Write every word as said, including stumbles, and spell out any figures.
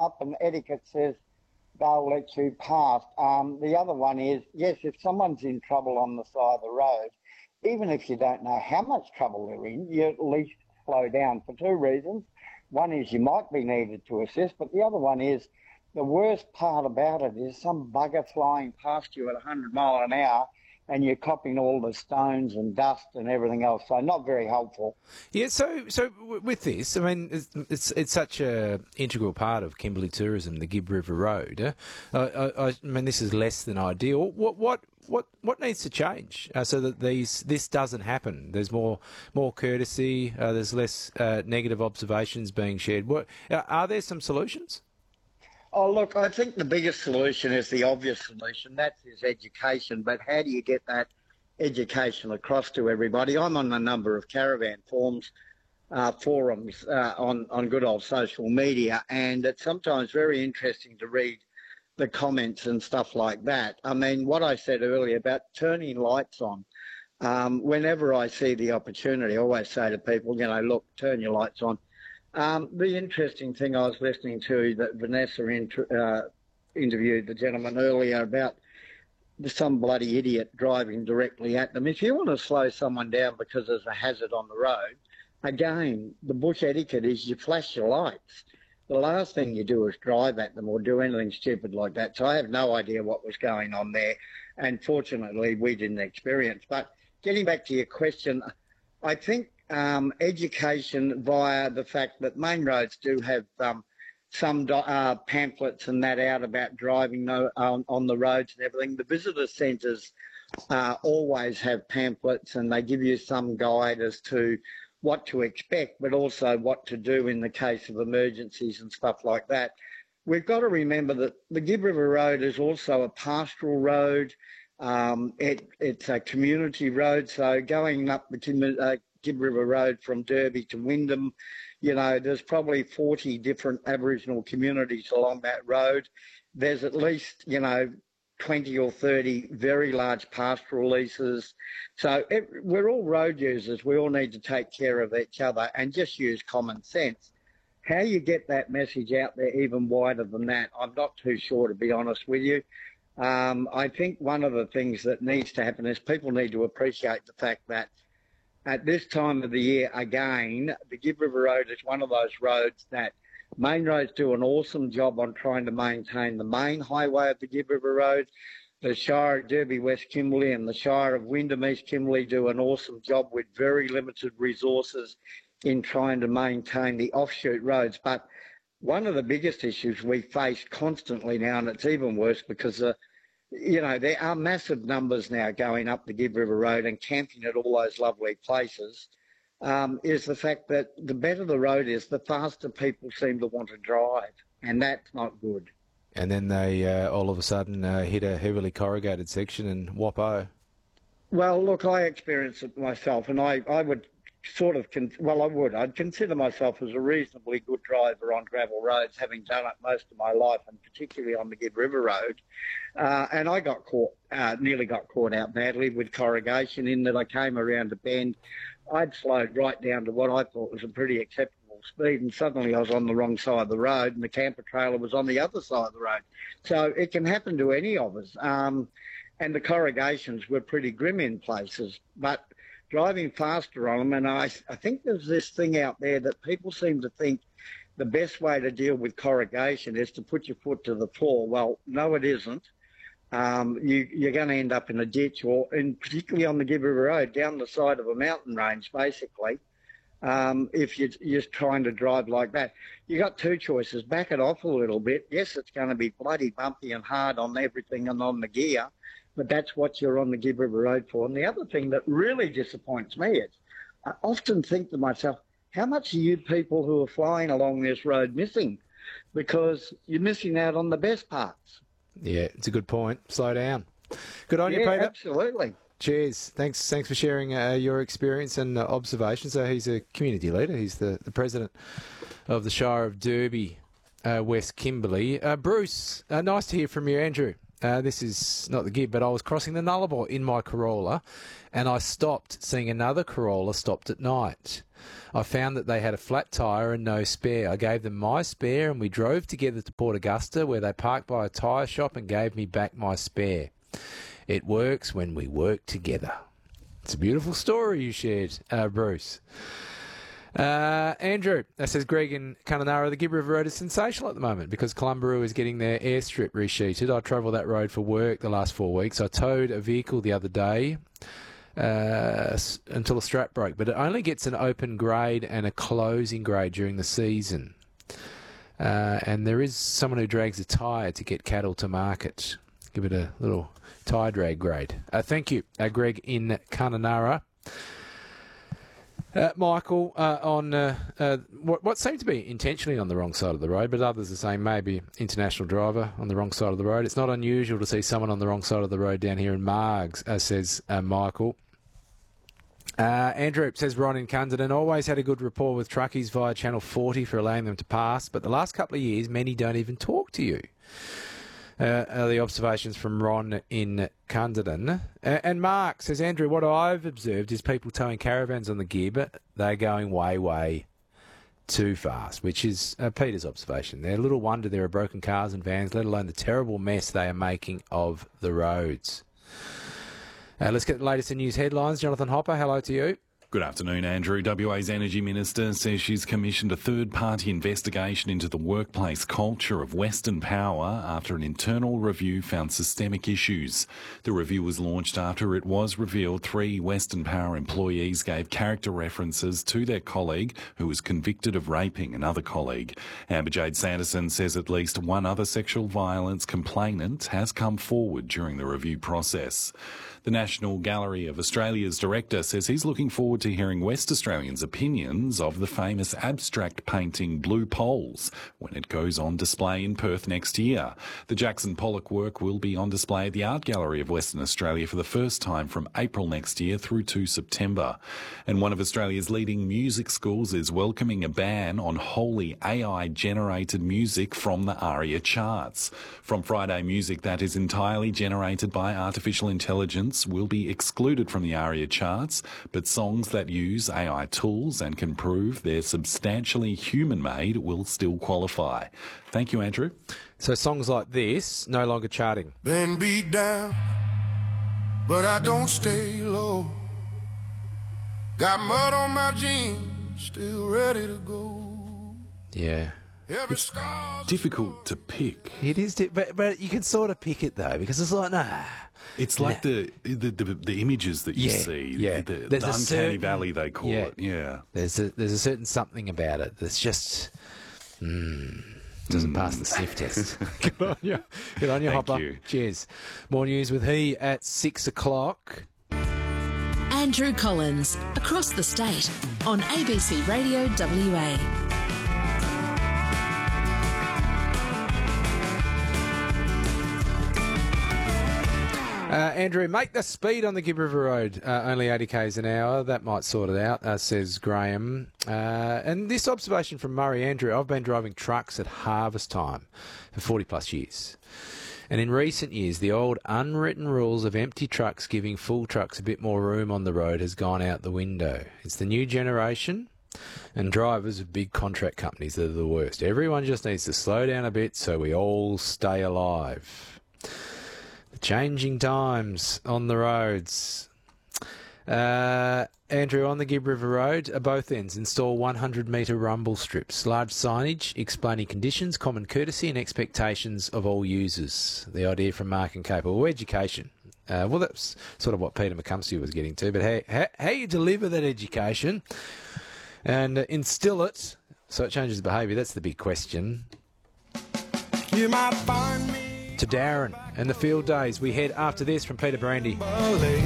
up and etiquette says they'll let you pass. Um, the other one is, yes, if someone's in trouble on the side of the road, even if you don't know how much trouble they're in, you at least slow down for two reasons. One is you might be needed to assist, but the other one is the worst part about it is some bugger flying past you at one hundred mile an hour and you're copping all the stones and dust and everything else. So not very helpful. Yeah, so so w- with this, I mean, it's it's, it's such a integral part of Kimberley tourism, the Gibb River Road. Uh, I, I mean, this is less than ideal. What what what what needs to change uh, so that these this doesn't happen? There's more more courtesy. Uh, there's less uh, negative observations being shared. What uh, are there some solutions? Oh, look, I think the biggest solution is the obvious solution. That is education. But how do you get that education across to everybody? I'm on a number of caravan forums, uh, forums uh, on, on good old social media, and it's sometimes very interesting to read the comments and stuff like that. I mean, what I said earlier about turning lights on, um, whenever I see the opportunity, I always say to people, you know, look, turn your lights on. Um, the interesting thing I was listening to that Vanessa int- uh, interviewed the gentleman earlier about some bloody idiot driving directly at them. If you want to slow someone down because there's a hazard on the road, again, the bush etiquette is you flash your lights. The last thing you do is drive at them or do anything stupid like that. So I have no idea what was going on there, and fortunately we didn't experience. But getting back to your question, I think Um, education via the fact that main roads do have um, some uh, pamphlets and that out about driving no, um, on the roads and everything. The visitor centres uh, always have pamphlets and they give you some guide as to what to expect, but also what to do in the case of emergencies and stuff like that. We've got to remember that the Gibb River Road is also a pastoral road. Um, it, it's a community road, so going up the uh, Gibb River Road from Derby to Wyndham, you know, there's probably forty different Aboriginal communities along that road. There's at least, you know, twenty or thirty very large pastoral leases. So it, we're all road users. We all need to take care of each other and just use common sense. How you get that message out there even wider than that, I'm not too sure, to be honest with you. Um, I think one of the things that needs to happen is people need to appreciate the fact that at this time of the year, again, the Gibb River Road is one of those roads that main roads do an awesome job on trying to maintain the main highway of the Gibb River Road. The Shire of Derby West Kimberley and the Shire of Wyndham East Kimberley do an awesome job with very limited resources in trying to maintain the offshoot roads. But one of the biggest issues we face constantly now, and it's even worse because the You know, there are massive numbers now going up the Gibb River Road and camping at all those lovely places, um, is the fact that the better the road is, the faster people seem to want to drive, and that's not good. And then they uh, all of a sudden uh, hit a heavily corrugated section and whoppo. Well, look, I experienced it myself, and I, I would sort of, con- well, I would. I'd consider myself as a reasonably good driver on gravel roads, having done it most of my life, and particularly on the Gibb River Road. Uh, and I got caught, uh, nearly got caught out badly with corrugation in that I came around a bend. I'd slowed right down to what I thought was a pretty acceptable speed, and suddenly I was on the wrong side of the road, and the camper trailer was on the other side of the road. So it can happen to any of us. Um, and the corrugations were pretty grim in places, but driving faster on them, and I, I think there's this thing out there that people seem to think the best way to deal with corrugation is to put your foot to the floor. Well, no, it isn't. Um, you, you're going to end up in a ditch, or in, particularly on the Gibb River Road, down the side of a mountain range, basically, um, if you're, you're trying to drive like that. You got two choices. Back it off a little bit. Yes, it's going to be bloody bumpy and hard on everything and on the gear, but that's what you're on the Gibb River Road for. And the other thing that really disappoints me is I often think to myself, how much are you people who are flying along this road missing? Because you're missing out on the best parts. Yeah, it's a good point. Slow down. Good on yeah, you, Peter. Absolutely. Cheers. Thanks Thanks for sharing uh, your experience and uh, observations. So he's a community leader. He's the, the president of the Shire of Derby, uh, West Kimberley. Uh, Bruce, uh, nice to hear from you. Andrew. Uh, this is not the Gib, but I was crossing the Nullarbor in my Corolla, and I stopped, seeing another Corolla stopped at night. I found that they had a flat tyre and no spare. I gave them my spare, and we drove together to Port Augusta, where they parked by a tyre shop and gave me back my spare. It works when we work together. It's a beautiful story you shared, uh, Bruce. Uh, Andrew, that says Greg in Kununurra, the Gib River Road is sensational at the moment because Columbaroo is getting their airstrip resheeted. I travel that road for work the last four weeks. I towed a vehicle the other day uh, until a strap broke, but it only gets an open grade and a closing grade during the season. Uh, and there is someone who drags a tyre to get cattle to market. Give it a little tyre drag grade. Uh, thank you, uh, Greg in Kununurra. Uh, Michael, uh, on uh, uh, what, what seemed to be intentionally on the wrong side of the road, but others are saying maybe international driver on the wrong side of the road. It's not unusual to see someone on the wrong side of the road down here in Margs, uh, says uh, Michael. Uh, Andrew says Ron in Cunderdin always had a good rapport with truckies via Channel forty for allowing them to pass, but the last couple of years many don't even talk to you. Uh, are the observations from Ron in Cunderdin. Uh, and Mark says, Andrew, what I've observed is people towing caravans on the Gib, they're going way, way too fast, which is uh, Peter's observation there. Little wonder there are broken cars and vans, let alone the terrible mess they are making of the roads. Uh, let's get the latest in news headlines. Jonathan Hopper, hello to you. Good afternoon, Andrew. W A's Energy Minister says she's commissioned a third-party investigation into the workplace culture of Western Power after an internal review found systemic issues. The review was launched after it was revealed three Western Power employees gave character references to their colleague who was convicted of raping another colleague. Amber Jade Sanderson says at least one other sexual violence complainant has come forward during the review process. The National Gallery of Australia's director says he's looking forward to hearing West Australians' opinions of the famous abstract painting Blue Poles when it goes on display in Perth next year. The Jackson Pollock work will be on display at the Art Gallery of Western Australia for the first time from April next year through to September. And one of Australia's leading music schools is welcoming a ban on wholly A I-generated music from the ARIA charts. From Friday, music that is entirely generated by artificial intelligence will be excluded from the ARIA charts, but songs that use A I tools and can prove they're substantially human-made will still qualify. Thank you, Andrew. So songs like this, no longer charting. Been beat down, but I don't stay low. Got mud on my jeans, still ready to go. Yeah. Every scar's Difficult to pick. It is, di- but, but you can sort of pick it, though, because it's like, nah. It's like nah. the, the the the images that you Yeah, see, yeah. the, the There's a uncanny certain- valley they call yeah. it. Yeah. There's a, there's a certain something about it that's just mm, doesn't pass the sniff test. Good on you. Good on you, Thank Hopper. you. Cheers. More news with he at six o'clock. Andrew Collins, across the state, on A B C Radio W A. Uh, Andrew, make the speed on the Gib River Road uh, only eighty k's an hour. That might sort it out, uh, says Graham. Uh, and this observation from Murray, Andrew, I've been driving trucks at harvest time for forty plus years. And in recent years, the old unwritten rules of empty trucks giving full trucks a bit more room on the road has gone out the window. It's the new generation and drivers of big contract companies that are the worst. Everyone just needs to slow down a bit so we all stay alive. The changing times on the roads. Uh, Andrew, on the Gib River Road, at both ends, install one hundred metre rumble strips. Large signage explaining conditions, common courtesy and expectations of all users. The idea from Mark and Caper. Well, education. Uh, well, that's sort of what Peter McCumsey was getting to, but how, how, how you deliver that education and uh, instill it so it changes behaviour, that's the big question. You might find me To Darren and the field days, we head after this from Peter Brandy. late.